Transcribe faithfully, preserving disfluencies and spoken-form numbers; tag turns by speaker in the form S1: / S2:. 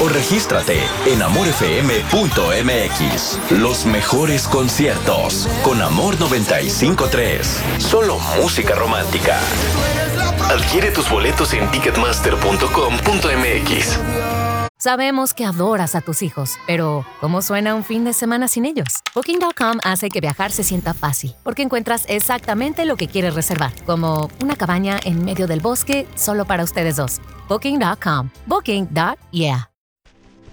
S1: o regístrate en amor f m punto m x. Los mejores conciertos con Amor noventa y cinco punto tres. Solo música romántica. Adquiere tus boletos en ticketmaster punto com punto m x.
S2: Sabemos que adoras a tus hijos, pero ¿cómo suena un fin de semana sin ellos? Booking punto com hace que viajar se sienta fácil, porque encuentras exactamente lo que quieres reservar, como una cabaña en medio del bosque solo para ustedes dos. Booking punto com. Booking. Yeah.